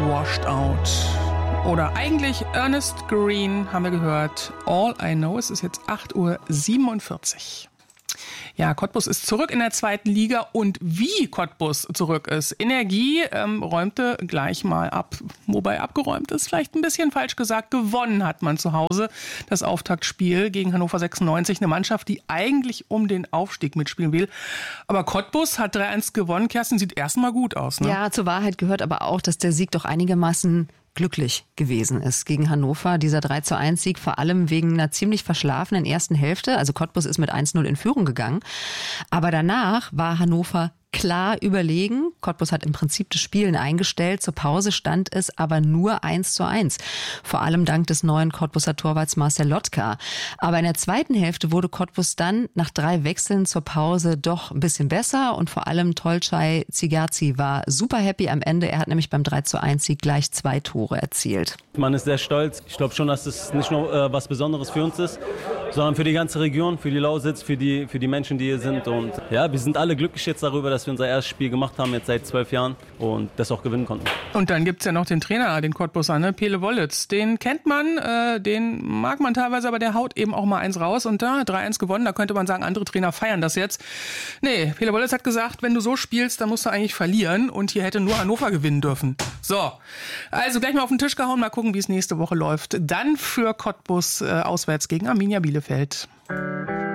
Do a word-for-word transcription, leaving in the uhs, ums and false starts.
Washed Out. Oder eigentlich Ernest Green haben wir gehört. All I Know. Es ist jetzt acht Uhr siebenundvierzig. Ja, Cottbus ist zurück in der zweiten Liga und wie Cottbus zurück ist. Energie ähm, räumte gleich mal ab. Wobei abgeräumt ist vielleicht ein bisschen falsch gesagt. Gewonnen hat man zu Hause das Auftaktspiel gegen Hannover sechsundneunzig. Eine Mannschaft, die eigentlich um den Aufstieg mitspielen will. Aber Cottbus hat drei eins gewonnen. Kerstin, sieht erstmal gut aus, ne? Ja, zur Wahrheit gehört aber auch, dass der Sieg doch einigermaßen glücklich gewesen ist gegen Hannover. Dieser drei zu eins Sieg vor allem wegen einer ziemlich verschlafenen ersten Hälfte. Also Cottbus ist mit eins null in Führung gegangen. Aber danach war Hannover klar überlegen. Cottbus hat im Prinzip das Spielen eingestellt. Zur Pause stand es aber nur eins zu eins. Vor allem dank des neuen Cottbuser Torwarts Marcel Lotka. Aber in der zweiten Hälfte wurde Cottbus dann nach drei Wechseln zur Pause doch ein bisschen besser. Und vor allem Tolcay Zigazi war super happy am Ende. Er hat nämlich beim drei zu eins Sieg gleich zwei Tore erzielt. Man ist sehr stolz. Ich glaube schon, dass es nicht nur äh, was Besonderes für uns ist, sondern für die ganze Region, für die Lausitz, für die, für die Menschen, die hier sind. Und ja, wir sind alle glücklich jetzt darüber, dass wir unser erstes Spiel gemacht haben, jetzt seit zwölf Jahren und das auch gewinnen konnten. Und dann gibt es ja noch den Trainer, den Cottbuser, ne? Pele Wollitz. Den kennt man, äh, den mag man teilweise, aber der haut eben auch mal eins raus. Und da drei eins gewonnen, da könnte man sagen, andere Trainer feiern das jetzt. Nee, Pele Wollitz hat gesagt, wenn du so spielst, dann musst du eigentlich verlieren. Und hier hätte nur Hannover gewinnen dürfen. So, also gleich mal auf den Tisch gehauen, mal gucken, wie es nächste Woche läuft. Dann für Cottbus äh, auswärts gegen Arminia Bielefeld.